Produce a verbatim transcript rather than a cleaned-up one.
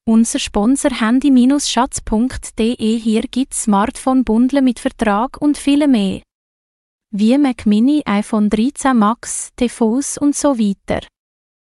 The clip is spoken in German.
Unser Sponsor handy schatz punkt de. Hier gibt's Smartphone-Bundle mit Vertrag und viel mehr. Wie Mac Mini, iPhone dreizehn Max, T V s und so weiter.